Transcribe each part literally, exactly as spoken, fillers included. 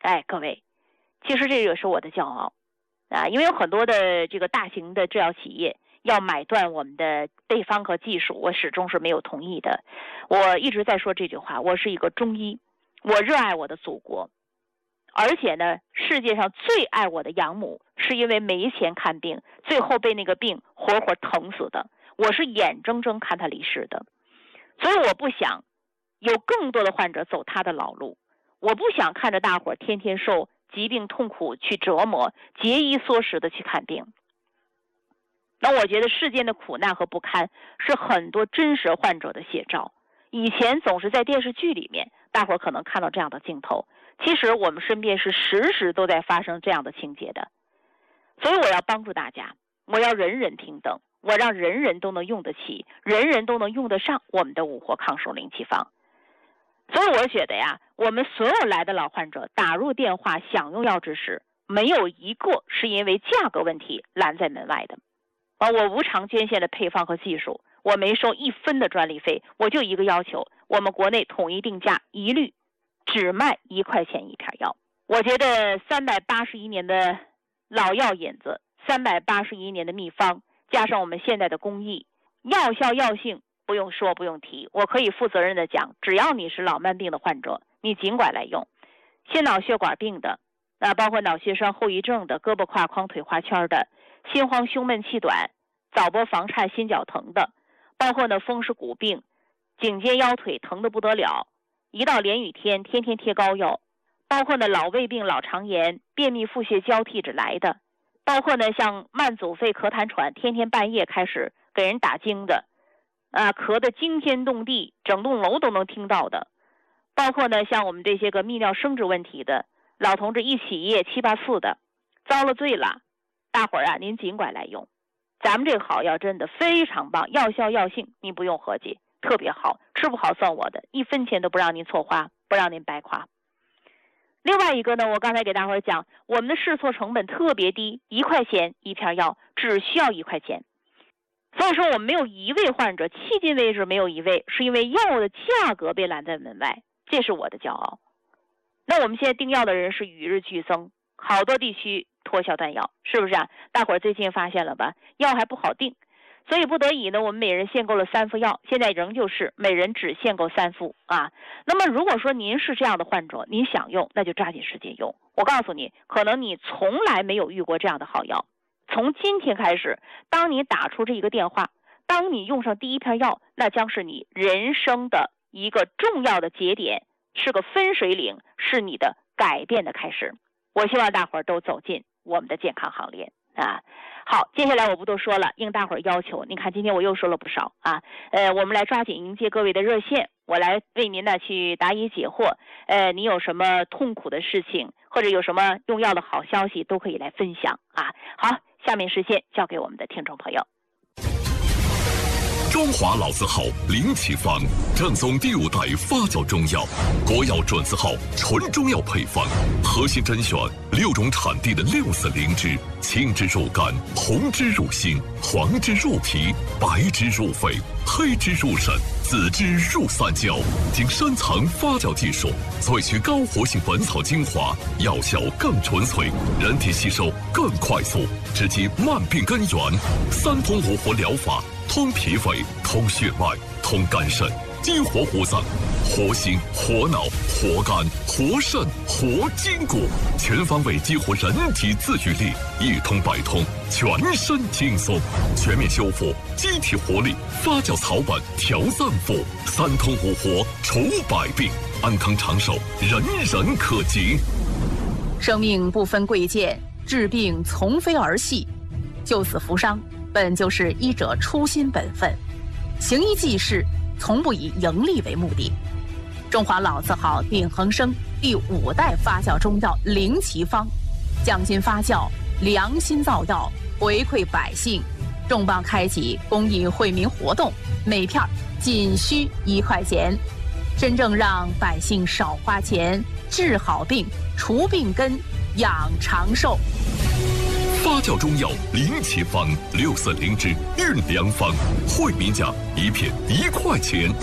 哎，各位，其实这也是我的骄傲啊，因为有很多的这个大型的制药企业要买断我们的配方和技术，我始终是没有同意的。我一直在说这句话，我是一个中医，我热爱我的祖国，而且呢，世界上最爱我的养母是因为没钱看病，最后被那个病活活疼死的，我是眼睁睁看他离世的。所以我不想有更多的患者走他的老路，我不想看着大伙儿天天受疾病痛苦去折磨，节衣缩食的去看病。那我觉得世间的苦难和不堪是很多真实患者的写照。以前总是在电视剧里面，大伙儿可能看到这样的镜头，其实我们身边是时时都在发生这样的情节的。所以我要帮助大家，我要人人平等，我让人人都能用得起，人人都能用得上我们的五活抗手灵气方。所以我觉得呀，我们所有来的老患者打入电话享用药之时，没有一个是因为价格问题拦在门外的。啊，我无偿捐献的配方和技术，我没收一分的专利费，我就一个要求，我们国内统一定价，一律只卖一块钱一片药。我觉得三百八十一年的老药引子，三百八十一年的秘方，加上我们现在的工艺，药效药性不用说不用提，我可以负责任的讲，只要你是老慢病的患者，你尽管来用。心脑血管病的，那包括脑血栓后遗症的，胳膊胯肓腿花圈的，心慌胸闷气短，早搏房颤心绞疼的，包括呢风湿骨病，颈肩腰腿疼得不得了，一到连雨天天天贴膏药，包括呢老胃病老肠炎，便秘腹泻交替着来的，包括呢像慢阻肺咳痰喘，天天半夜开始给人打惊的啊，咳得惊天动地，整栋楼都能听到的，包括呢像我们这些个泌尿生殖问题的老同志一起夜七八次的，遭了罪了，大伙儿啊您尽管来用，咱们这个好药真的非常棒，药效药性你不用合计，特别好，吃不好算我的，一分钱都不让您错花，不让您白花。另外一个呢，我刚才给大伙儿讲，我们的试错成本特别低，一块钱一片药，只需要一块钱。所以说我们没有一位患者，迄今为止没有一位是因为药的价格被拦在门外，这是我的骄傲。那我们现在订药的人是与日俱增，好多地区脱销断药，是不是啊？大伙儿最近发现了吧，药还不好订，所以不得已呢，我们每人限购了三副药，现在仍旧是每人只限购三副啊。那么如果说您是这样的患者，您想用，那就抓紧时间用。我告诉你，可能你从来没有遇过这样的好药，从今天开始，当你打出这一个电话，当你用上第一片药，那将是你人生的一个重要的节点，是个分水岭，是你的改变的开始。我希望大伙儿都走进我们的健康行列啊！好，接下来我不多说了，应大伙儿要求，你看今天我又说了不少啊。呃，我们来抓紧迎接各位的热线，我来为您呢去答疑解惑。呃，你有什么痛苦的事情，或者有什么用药的好消息，都可以来分享啊。好，下面时间交给我们的听众朋友。 中华老字号灵奇方，正宗第五代发酵中药，国药准字号纯中药配方，核心甄选六种产地的六色灵芝，青汁入肝，红汁入心，黄汁入脾，白汁入肺，黑汁入肾，紫汁入三焦，经深层发酵技术萃取高活性本草精华，药效更纯粹，人体吸收更快速，直击慢病根源。三通五活疗法，通脾胃，通血脉，通肝肾，激活五脏，活心、活脑、活肝、活肾、活筋骨，全方位激活人体自愈力，一通百通，全身轻松，全面修复机体活力，发酵草本调脏腑，三通五活除百病，安康长寿人人可及。 生命不分贵贱，治病从非儿戏，救死扶伤本就是医者初心本分，行医济世从不以盈利为目的。中华老字号鼎恒生第五代发酵中药灵奇方，匠心发酵，良心造药，回馈百姓，重磅开启公益惠民活动，每片仅需一块钱，真正让百姓少花钱，治好病，除病根，养长寿。 发酵中药灵奇方，六色灵芝运良方，惠民价一片一块钱，高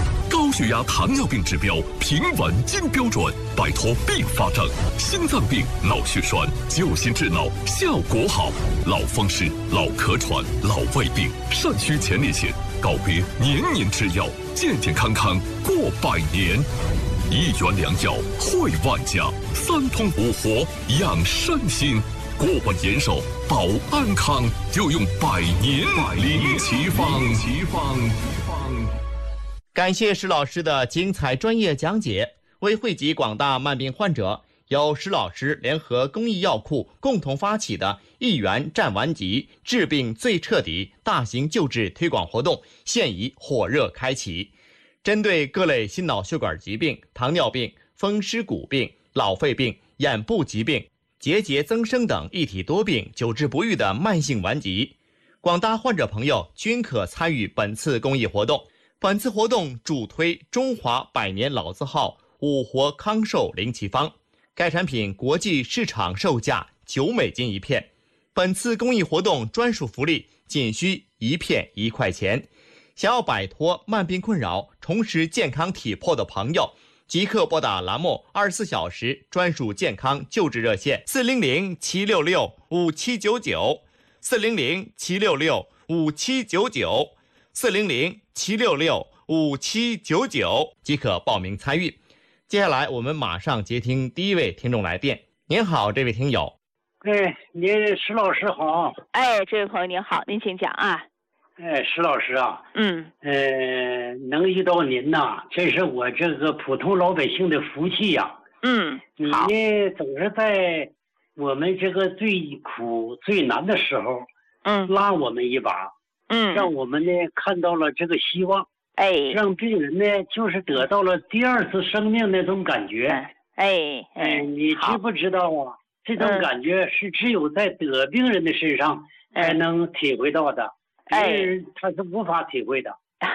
高血压、糖尿病指标平稳金标准，摆脱并发症，心脏病、脑血栓，救心治脑，效果好。老风湿、老咳喘、老胃病、肾虚前列腺，告别年年吃药，健健康康过百年。一元良药惠万家，三通五活养身心。过问延寿保安康，就用百年灵奇方。 感谢石老师的精彩专业讲解。为惠及广大慢病患者，由石老师联合公益药库共同发起的一元战顽疾，治病最彻底大型救治推广活动现已火热开启。针对各类心脑血管疾病、糖尿病、风湿骨病、老肺病、眼部疾病、结节增生等一体多病久治不愈的慢性顽疾，广大患者朋友均可参与本次公益活动。本次活动主推中华百年老字号五活康寿灵奇方，该产品国际市场售价九美金一片。本次公益活动专属福利仅需一片一块钱。想要摆脱慢病困扰，重拾健康体魄的朋友，即刻拨打栏目二十四小时专属健康救治热线四零零七六六五七九九四零零七六六五七九九四零零七六六五七九九即可报名参与。接下来我们马上接听第一位听众来电。您好，这位听友。 哎，您石老师好。 哎，这位朋友您好，您请讲啊。 哎，石老师啊， 嗯， 呃，能遇到您呐，这是我这个普通老百姓的福气呀。 嗯， 你好， 呢总是在我们这个最苦最难的时候， 嗯拉我们一把， 嗯， 让我们呢看到了这个希望， 哎让病人呢就是得到了第二次生命那种感觉。 哎哎，你知好不知道啊？这种嗯感觉是只有在得病人的身上才能体会到的。 哎别人他是无法体会的。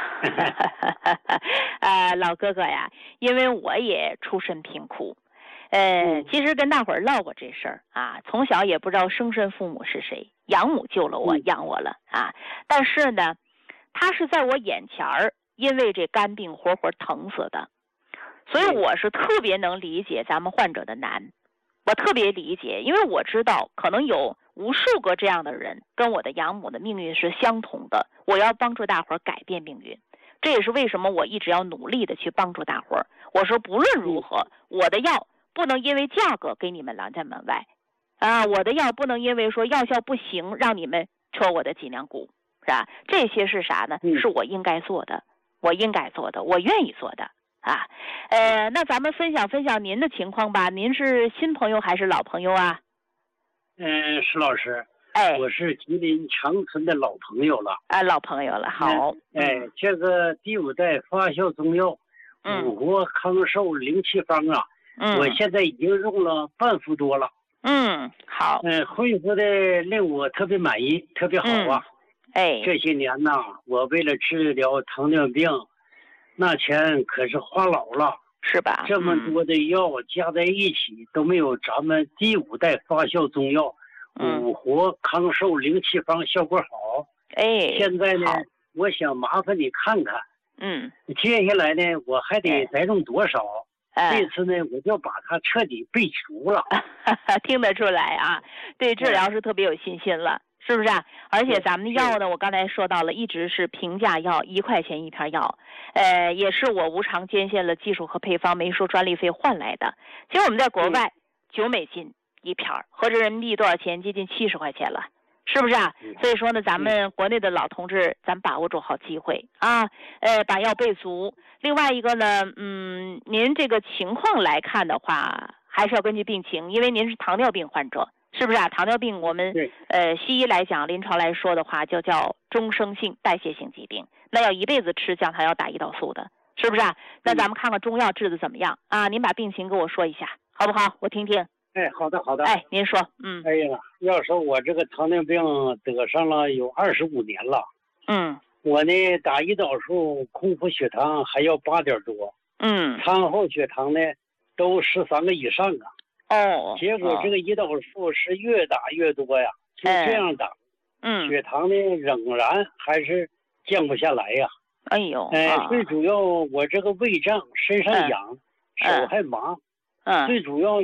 呃，老哥哥呀，因为我也出身贫苦，呃， 嗯其实跟大伙儿唠过这事儿啊，从小也不知道生身父母是谁，养母救了我， 嗯养我了啊，但是呢，他是在我眼前儿，因为这肝病活活疼死的，所以嗯我是特别能理解咱们患者的难，我特别理解，因为我知道可能有无数个这样的人跟我的养母的命运是相同的，我要帮助大伙儿改变命运，这也是为什么我一直要努力的去帮助大伙儿。我说不论如何，我的药不能因为价格给你们拦在门外，啊，我的药不能因为说药效不行让你们戳我的脊梁骨，是吧？这些是啥呢？ 嗯是我应该做的，我应该做的，我愿意做的。啊，呃，那咱们分享分享您的情况吧。您是新朋友还是老朋友啊？ 嗯，石老师， 哎， 我是吉林长春的老朋友了。 啊，老朋友了，好。 哎， 嗯这个第五代发酵中药嗯五活康寿灵气方啊， 嗯， 我现在已经用了半副多了。 嗯，好。 嗯，恢复的令我特别满意，特别好啊。 哎， 这些年呐，我为了治疗糖尿病，那钱可是花老了。 是吧？ 这么多的药加在一起，都没有咱们第五代发酵中药嗯五活康寿灵气方效果好。 哎， 现在呢好， 我想麻烦你看看， 嗯， 接下来呢，我还得哎再用多少？ 哎这，次呢，我就把它彻底备除了。 听得出来啊，对治疗是特别有信心了。是不是啊？而且咱们的药呢，我刚才说到了，一直是平价药，一块钱一片药，呃，也是我无偿捐献了技术和配方没收专利费换来的。其实我们在国外九美金一片，合着人民币多少钱？接近七十块钱了，是不是啊？所以说呢，咱们国内的老同志，咱把握住好机会啊，呃，把药备足。另外一个呢，嗯，您这个情况来看的话，还是要根据病情，因为您是糖尿病患者。是不是啊？糖尿病我们呃西医来讲，临床来说的话，就叫终生性代谢性疾病，那要一辈子吃降糖药打胰岛素的，是不是啊？那咱们看看中药治的怎么样啊？您把病情给我说一下，好不好？我听听。 哎，好的好的。 哎，您说，嗯。 哎呀，要说我这个糖尿病得上了有二十五年了。 嗯。 我呢打胰岛素空腹血糖还要八点多。 嗯。 餐后血糖呢都十三个以上啊。 哦， 结果这个胰岛素是越打越多呀，就这样打， 嗯， 血糖呢仍然还是降不下来呀。 哎呦， 哎、 啊最主要我这个胃胀，身上嗯痒， 嗯手还麻， 嗯最主要